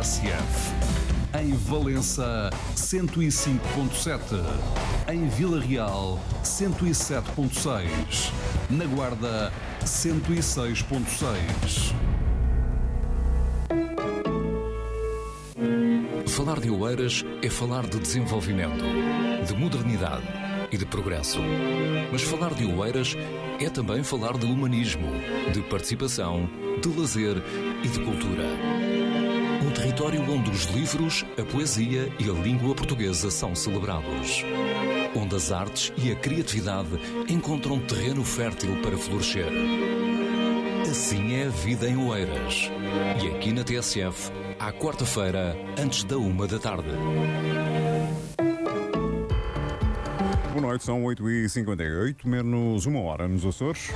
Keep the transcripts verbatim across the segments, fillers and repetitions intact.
S F. Em Valença, cento e cinco ponto sete. Em Vila Real, cento e sete ponto seis. Na Guarda, cento e seis ponto seis. Falar de Oeiras é falar de desenvolvimento, de modernidade e de progresso. Mas falar de Oeiras é também falar de humanismo, de participação, de lazer e de cultura. Um território onde os livros, a poesia e a língua portuguesa são celebrados. Onde as artes e a criatividade encontram terreno fértil para florescer. Assim é a vida em Oeiras. E aqui na T S F, à quarta-feira, antes da uma da tarde. Boa noite, são oito e cinquenta e oito, menos uma hora nos Açores.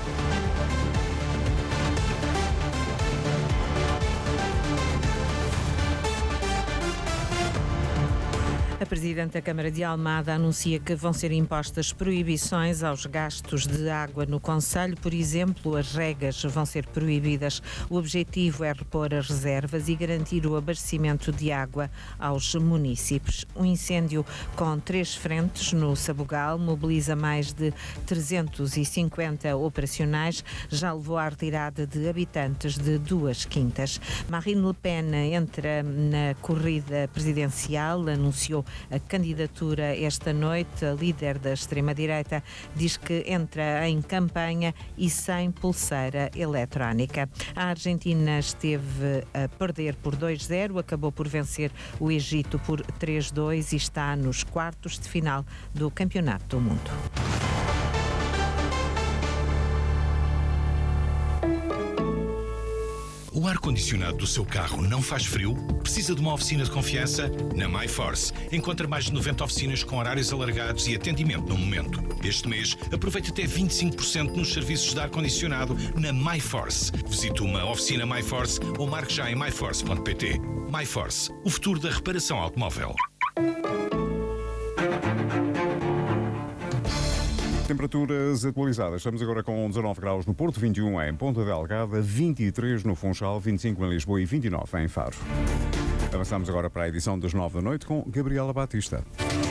A Presidente da Câmara de Almada anuncia que vão ser impostas proibições aos gastos de água no concelho. Por exemplo, as regas vão ser proibidas. O objetivo é repor as reservas e garantir o abastecimento de água aos municípios. Um incêndio com três frentes no Sabugal mobiliza mais de trezentos e cinquenta operacionais. Já levou à retirada de habitantes de duas quintas. Marine Le Pen entra na corrida presidencial, anunciou a candidatura esta noite. A líder da extrema-direita diz que entra em campanha e sem pulseira eletrónica. A Argentina esteve a perder por dois zero, acabou por vencer o Egito por três dois e está nos quartos de final do Campeonato do Mundo. O ar-condicionado do seu carro não faz frio? Precisa de uma oficina de confiança? Na MyForce. Encontra mais de noventa oficinas com horários alargados e atendimento no momento. Este mês, aproveite até vinte e cinco por cento nos serviços de ar-condicionado na MyForce. Visite uma oficina MyForce ou marque já em my force ponto p t. MyForce, o futuro da reparação automóvel. Temperaturas atualizadas. Estamos agora com dezanove graus no Porto, vinte e um em Ponta Delgada, vinte e três no Funchal, vinte e cinco em Lisboa e vinte e nove em Faro. Avançamos agora para a edição das nove da noite com Gabriela Batista.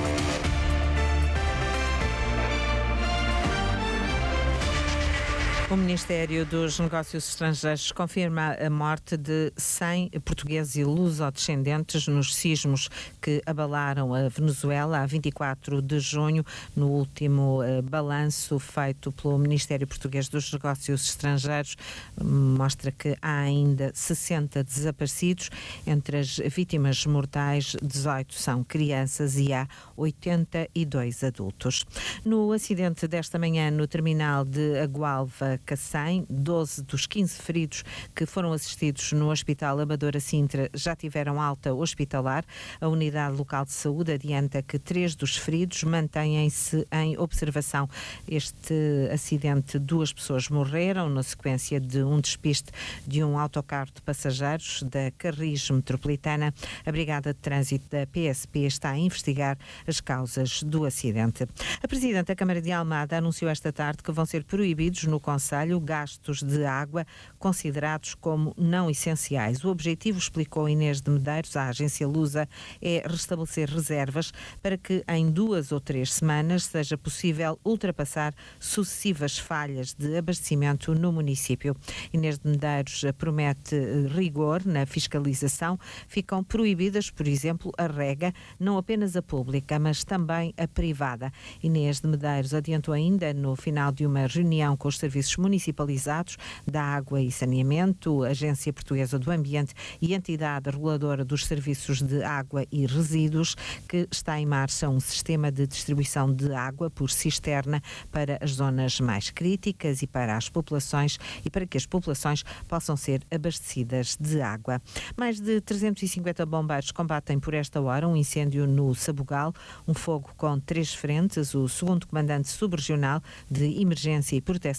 O Ministério dos Negócios Estrangeiros confirma a morte de cem portugueses e lusodescendentes nos sismos que abalaram a Venezuela a vinte e quatro de junho. No último uh, balanço feito pelo Ministério Português dos Negócios Estrangeiros, mostra que há ainda sessenta desaparecidos. Entre as vítimas mortais, dezoito são crianças e há oitenta e dois adultos. No acidente desta manhã no terminal de Agualva, Cacém, doze dos quinze feridos que foram assistidos no Hospital Amadora Sintra já tiveram alta hospitalar. A unidade local de saúde adianta que três dos feridos mantêm-se em observação. Este acidente, duas pessoas morreram na sequência de um despiste de um autocarro de passageiros da Carris Metropolitana. A Brigada de Trânsito da P S P está a investigar as causas do acidente. A Presidente da Câmara de Almada anunciou esta tarde que vão ser proibidos no Conselho gastos de água considerados como não essenciais. O objetivo, explicou Inês de Medeiros à agência Lusa, é restabelecer reservas para que em duas ou três semanas seja possível ultrapassar sucessivas falhas de abastecimento no município. Inês de Medeiros promete rigor na fiscalização. Ficam proibidas, por exemplo, a rega, não apenas a pública, mas também a privada. Inês de Medeiros adiantou ainda, no final de uma reunião com os serviços municipalizados da Água e Saneamento, Agência Portuguesa do Ambiente e Entidade Reguladora dos Serviços de Água e Resíduos, que está em marcha um sistema de distribuição de água por cisterna para as zonas mais críticas e para as populações e para que as populações possam ser abastecidas de água. Mais de trezentos e cinquenta bombeiros combatem por esta hora um incêndio no Sabugal, um fogo com três frentes. O segundo comandante subregional de Emergência e Proteção Civil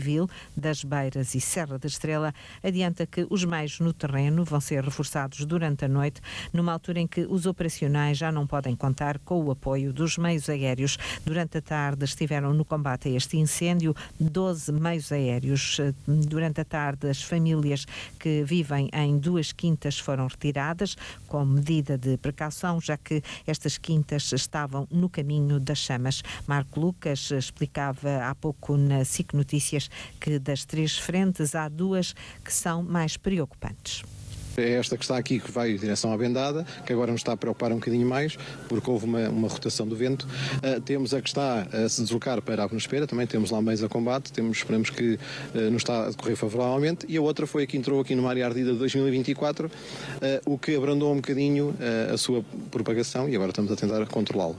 Civil, das Beiras e Serra da Estrela adianta que os meios no terreno vão ser reforçados durante a noite, numa altura em que os operacionais já não podem contar com o apoio dos meios aéreos. Durante a tarde estiveram no combate a este incêndio doze meios aéreos. Durante a tarde, as famílias que vivem em duas quintas foram retiradas com medida de precaução, já que estas quintas estavam no caminho das chamas. Marco Lucas explicava há pouco na S I C Notícias que das três frentes há duas que são mais preocupantes. É esta que está aqui, que vai em direção à Bendada, que agora nos está a preocupar um bocadinho mais, porque houve uma, uma rotação do vento. Uh, temos a que está a se deslocar para a Penespera, também temos lá meios a combate, temos, esperamos que uh, nos está a decorrer favoravelmente, e a outra foi a que entrou aqui numa área ardida de dois mil e vinte e quatro, uh, o que abrandou um bocadinho uh, a sua propagação, e agora estamos a tentar controlá-lo.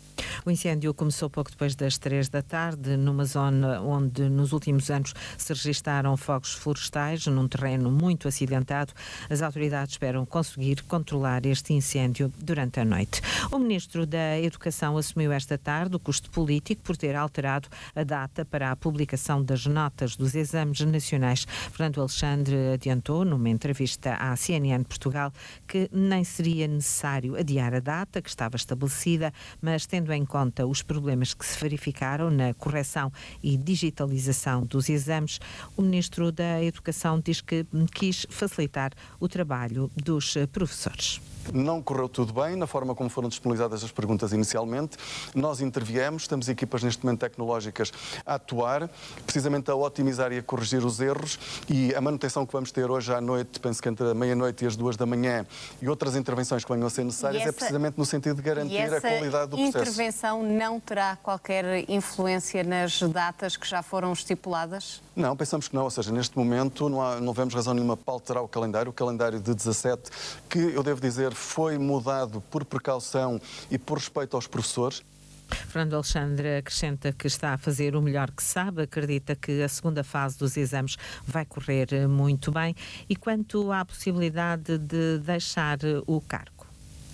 O incêndio começou pouco depois das três da tarde, numa zona onde nos últimos anos se registaram fogos florestais, num terreno muito acidentado. As autoridades esperam conseguir controlar este incêndio durante a noite. O Ministro da Educação assumiu esta tarde o custo político por ter alterado a data para a publicação das notas dos exames nacionais. Fernando Alexandre adiantou, numa entrevista à C N N Portugal, que nem seria necessário adiar a data que estava estabelecida, mas tendo em conta os problemas que se verificaram na correção e digitalização dos exames, o Ministro da Educação diz que quis facilitar o trabalho dos professores. Não correu tudo bem na forma como foram disponibilizadas as perguntas inicialmente. Nós interviemos, temos equipas neste momento tecnológicas a atuar, precisamente a otimizar e a corrigir os erros, e a manutenção que vamos ter hoje à noite, penso que entre a meia-noite e as duas da manhã, e outras intervenções que venham a ser necessárias, essa, é precisamente no sentido de garantir a qualidade do processo. Essa intervenção não terá qualquer influência nas datas que já foram estipuladas? Não, pensamos que não, ou seja, neste momento não, há, não vemos razão nenhuma para alterar o calendário, o calendário de dezassete, que eu devo dizer foi mudado por precaução e por respeito aos professores. Fernando Alexandre acrescenta que está a fazer o melhor que sabe, acredita que a segunda fase dos exames vai correr muito bem. E quanto à possibilidade de deixar o cargo?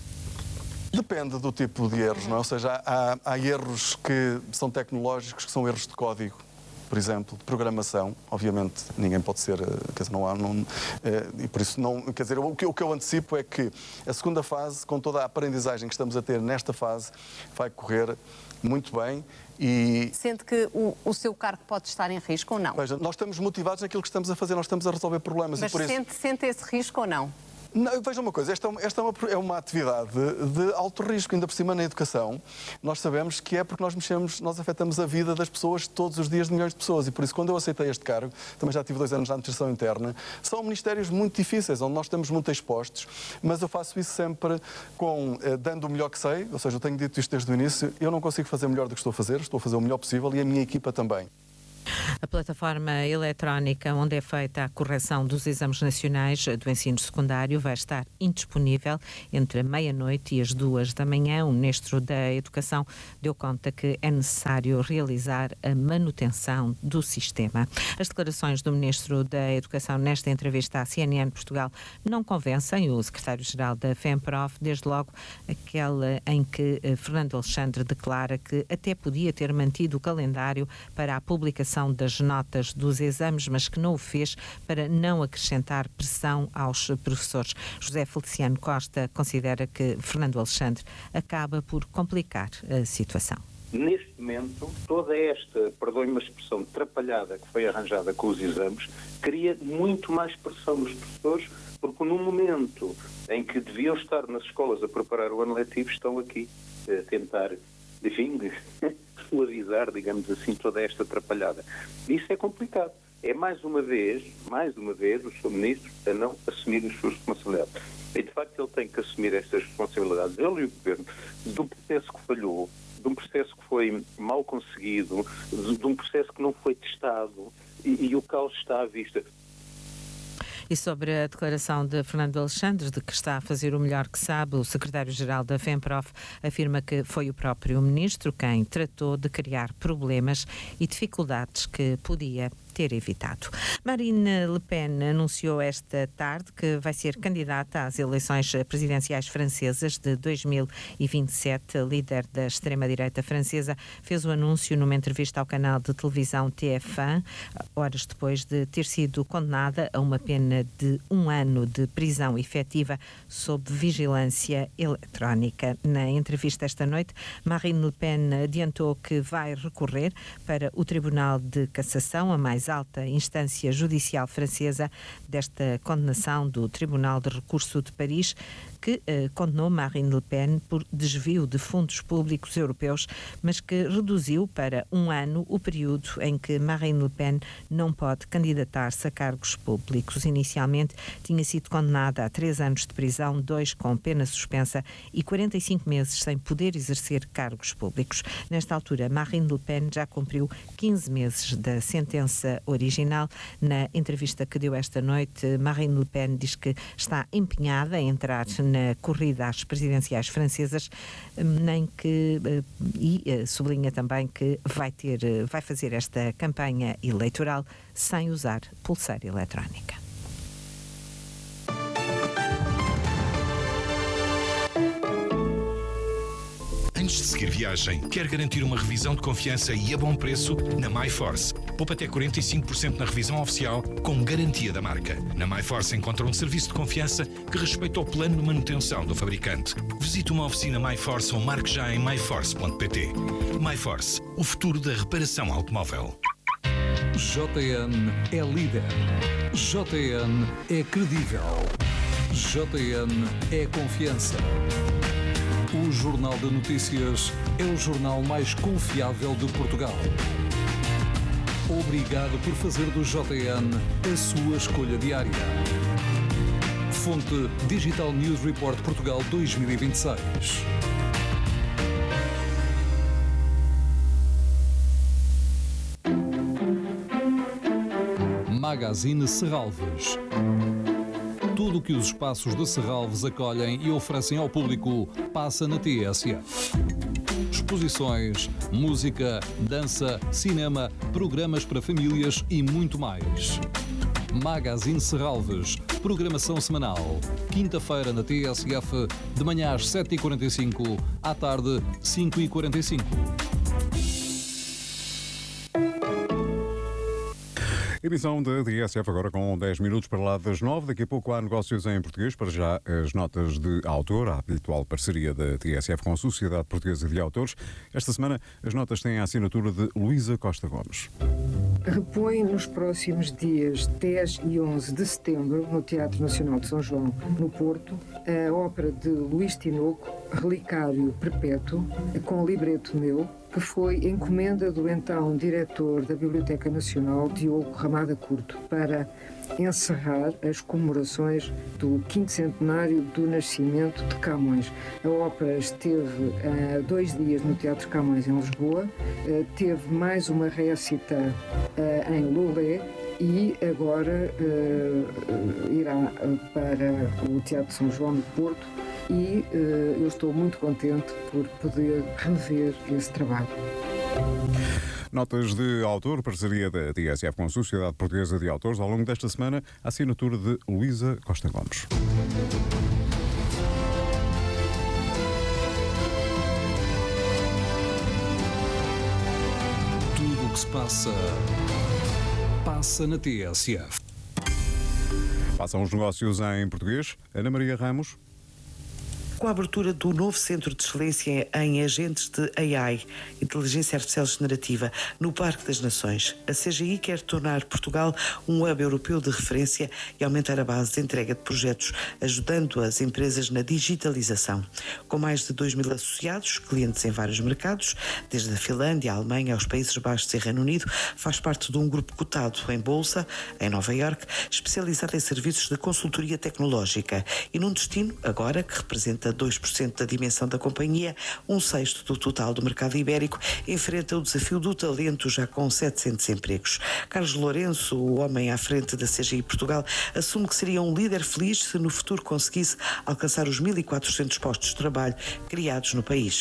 Depende do tipo de erros, não é? Ou seja, há, há erros que são tecnológicos, que são erros de código, por exemplo, de programação. Obviamente ninguém pode ser, quer dizer, não há, não, e por isso não, quer dizer, o que, o que eu antecipo é que a segunda fase, com toda a aprendizagem que estamos a ter nesta fase, vai correr muito bem. E... Sente que o, o seu cargo pode estar em risco ou não? Veja, nós estamos motivados naquilo que estamos a fazer, nós estamos a resolver problemas. Mas e por sente, isso... sente esse risco ou não? Não, veja uma coisa, esta, é uma, esta é, uma, é uma atividade de alto risco, ainda por cima na educação. Nós sabemos que é porque nós mexemos, nós afetamos a vida das pessoas todos os dias de milhões de pessoas, e por isso quando eu aceitei este cargo, também já tive dois anos na administração interna, são ministérios muito difíceis, onde nós estamos muito expostos, mas eu faço isso sempre com, eh, dando o melhor que sei, ou seja, eu tenho dito isto desde o início, eu não consigo fazer melhor do que estou a fazer, estou a fazer o melhor possível e a minha equipa também. A plataforma eletrónica onde é feita a correção dos exames nacionais do ensino secundário vai estar indisponível entre a meia-noite e as duas da manhã. O Ministro da Educação deu conta que é necessário realizar a manutenção do sistema. As declarações do Ministro da Educação nesta entrevista à C N N Portugal não convencem o Secretário-Geral da FEMPROF, desde logo aquela em que Fernando Alexandre declara que até podia ter mantido o calendário para a publicação das notas dos exames, mas que não o fez para não acrescentar pressão aos professores. José Feliciano Costa considera que Fernando Alexandre acaba por complicar a situação. Neste momento, toda esta, perdoe-me a expressão, trapalhada que foi arranjada com os exames, cria muito mais pressão nos professores, porque no momento em que deviam estar nas escolas a preparar o ano letivo, estão aqui a tentar, enfim, suavizar, digamos assim, toda esta atrapalhada. Isso é complicado. É mais uma vez, mais uma vez, o senhor Ministro a não assumir as suas responsabilidades. E, de facto, ele tem que assumir estas responsabilidades, ele e o Governo, de um processo que falhou, de um processo que foi mal conseguido, de um processo que não foi testado, e, e o caos está à vista. E sobre a declaração de Fernando Alexandre de que está a fazer o melhor que sabe, o secretário-geral da FEMPROF afirma que foi o próprio ministro quem tratou de criar problemas e dificuldades que podia ter evitado. Marine Le Pen anunciou esta tarde que vai ser candidata às eleições presidenciais francesas de dois mil e vinte e sete. A líder da extrema-direita francesa fez o anúncio numa entrevista ao canal de televisão T F um, horas depois de ter sido condenada a uma pena de um ano de prisão efetiva sob vigilância eletrónica. Na entrevista esta noite, Marine Le Pen adiantou que vai recorrer para o Tribunal de Cassação, a mais alta instância judicial francesa, desta condenação do Tribunal de Recurso de Paris, que eh, condenou Marine Le Pen por desvio de fundos públicos europeus, mas que reduziu para um ano o período em que Marine Le Pen não pode candidatar-se a cargos públicos. Inicialmente tinha sido condenada a três anos de prisão, dois com pena suspensa e quarenta e cinco meses sem poder exercer cargos públicos. Nesta altura, Marine Le Pen já cumpriu quinze meses da sentença original. Na entrevista que deu esta noite, Marine Le Pen diz que está empenhada em entrar na corrida às presidenciais francesas, nem que e sublinha também que vai ter, vai fazer esta campanha eleitoral sem usar pulseira eletrónica. Antes de seguir viagem, quer garantir uma revisão de confiança e a bom preço? Na MyForce. Poupa até quarenta e cinco por cento na revisão oficial com garantia da marca. Na MyForce encontra um serviço de confiança que respeita o plano de manutenção do fabricante. Visite uma oficina MyForce ou marque já em my force ponto p t. MyForce, o futuro da reparação automóvel. J N é líder. J N é credível. J N é confiança. O Jornal de Notícias é o jornal mais confiável de Portugal. Obrigado por fazer do J N a sua escolha diária. Fonte Digital News Report Portugal dois mil e vinte e seis. Magazine Serralves. Tudo o que os espaços de Serralves acolhem e oferecem ao público passa na T S F. Exposições, música, dança, cinema, programas para famílias e muito mais. Magazine Serralves, programação semanal. Quinta-feira na T S F, de manhã às sete e quarenta e cinco, à tarde cinco e quarenta e cinco. Emissão da D S F agora com dez minutos para lá das nove. Daqui a pouco há negócios em português. Para já, as notas de autor, a habitual parceria da D S F com a Sociedade Portuguesa de Autores. Esta semana, as notas têm a assinatura de Luísa Costa Gomes. Repõe nos próximos dias dez e onze de setembro, no Teatro Nacional de São João, no Porto, a ópera de Luís Tinoco, Relicário Perpétuo, com libreto meu, que foi encomenda do então diretor da Biblioteca Nacional, Diogo Ramada Curto, para encerrar as comemorações do quinto centenário do nascimento de Camões. A ópera esteve uh, dois dias no Teatro Camões, em Lisboa, uh, teve mais uma récita uh, em Loulé e agora uh, irá para o Teatro São João do Porto e uh, eu estou muito contente por poder rever esse trabalho. Notas de autor, parceria da T S F com a Sociedade Portuguesa de Autores. Ao longo desta semana, a assinatura de Luísa Costa Gomes. Tudo o que se passa, passa na T S F. Passam os negócios em português. Ana Maria Ramos. Com a abertura do novo Centro de Excelência em Agentes de A I, Inteligência Artificial Generativa, no Parque das Nações, a C G I quer tornar Portugal um hub europeu de referência e aumentar a base de entrega de projetos, ajudando as empresas na digitalização. Com mais de dois mil associados, clientes em vários mercados, desde a Finlândia, a Alemanha aos Países Baixos e Reino Unido, faz parte de um grupo cotado em Bolsa, em Nova Iorque, especializado em serviços de consultoria tecnológica e num destino, agora, que representa dois por cento da dimensão da companhia, um sexto do total do mercado ibérico, enfrenta o desafio do talento já com setecentos empregos. Carlos Lourenço, o homem à frente da C G I Portugal, assume que seria um líder feliz se no futuro conseguisse alcançar os mil e quatrocentos postos de trabalho criados no país.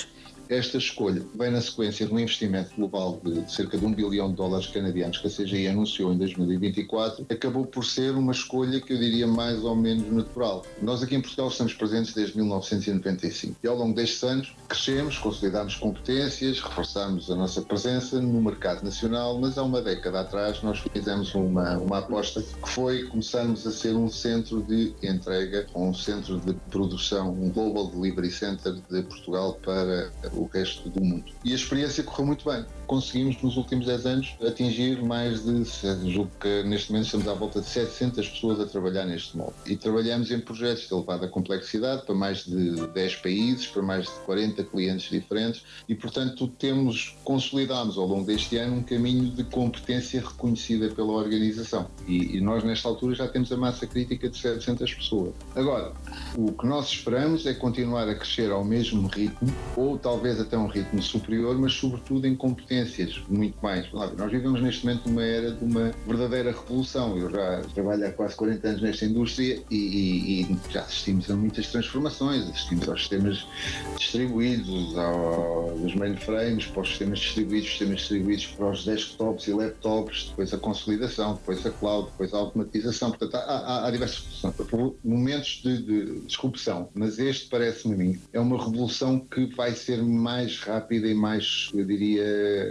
Esta escolha vem na sequência de um investimento global de cerca de um bilhão de dólares canadianos que a C G I anunciou em dois mil e vinte e quatro. Acabou por ser uma escolha que eu diria mais ou menos natural. Nós aqui em Portugal estamos presentes desde mil novecentos e noventa e cinco e ao longo destes anos crescemos, consolidámos competências, reforçámos a nossa presença no mercado nacional, mas há uma década atrás nós fizemos uma, uma aposta que foi começarmos a ser um centro de entrega, um centro de produção, um Global Delivery Center de Portugal para o resto do mundo. E a experiência correu muito bem. Conseguimos nos últimos dez anos atingir mais de, julgo que neste momento estamos à volta de setecentas pessoas a trabalhar neste modo. E trabalhamos em projetos de elevada complexidade para mais de dez países, para mais de quarenta clientes diferentes e, portanto, temos, consolidamos ao longo deste ano um caminho de competência reconhecida pela organização. E, e nós, nesta altura, já temos a massa crítica de setecentas pessoas. Agora, o que nós esperamos é continuar a crescer ao mesmo ritmo, ou talvez até um ritmo superior, mas sobretudo em competências muito mais. Nós vivemos neste momento numa era de uma verdadeira revolução. Eu já trabalho há quase quarenta anos nesta indústria e, e, e já assistimos a muitas transformações. Assistimos aos sistemas distribuídos, aos mainframes, para os sistemas distribuídos, sistemas distribuídos para os desktops e laptops, depois a consolidação, depois a cloud, depois a automatização. Portanto, há, há, há diversos momentos de, de disrupção, mas este, parece-me a mim, é uma revolução que vai ser mais rápida e mais, eu diria,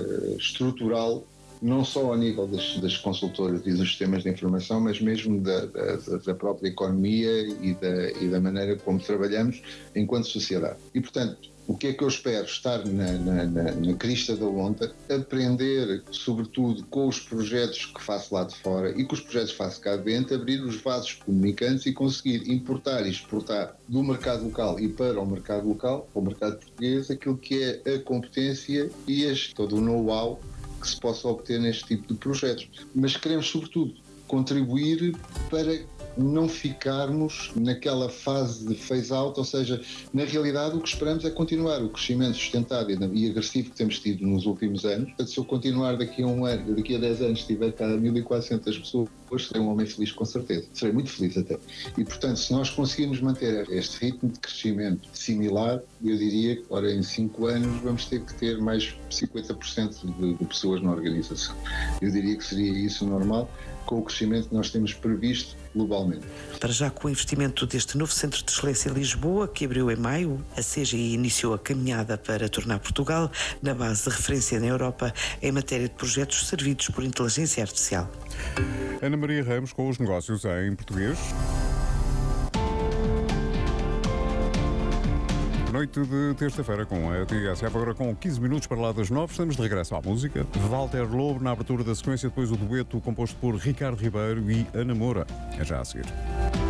estrutural, não só ao nível das, das consultoras e dos sistemas de informação, mas mesmo da, da, da própria economia e da, e da maneira como trabalhamos enquanto sociedade. E, portanto, o que é que eu espero? Estar na, na, na, na crista da onda, aprender, sobretudo, com os projetos que faço lá de fora e com os projetos que faço cá dentro, abrir os vasos comunicantes e conseguir importar e exportar do mercado local e para o mercado local, para o mercado português, aquilo que é a competência e este, todo o know-how que se possa obter neste tipo de projetos. Mas queremos, sobretudo, contribuir para não ficarmos naquela fase de phase-out, ou seja, na realidade o que esperamos é continuar o crescimento sustentado e agressivo que temos tido nos últimos anos. Portanto, se eu continuar daqui a um ano, daqui a dez anos, tiver cá mil e quatrocentas pessoas, serei um homem feliz com certeza. Serei muito feliz até. E, portanto, se nós conseguirmos manter este ritmo de crescimento similar, eu diria que, ora, em cinco anos vamos ter que ter mais cinquenta por cento de, de pessoas na organização. Eu diria que seria isso normal, com o crescimento que nós temos previsto globalmente. Para já, com o investimento deste novo Centro de Excelência em Lisboa, que abriu em maio, a C G I iniciou a caminhada para tornar Portugal na base de referência na Europa em matéria de projetos servidos por inteligência artificial. Ana Maria Ramos com os negócios em português. Noite de terça-feira com a T S F, agora com quinze minutos para lá das nove, estamos de regresso à música. Walter Lobo na abertura da sequência, depois o dueto composto por Ricardo Ribeiro e Ana Moura. É já a seguir.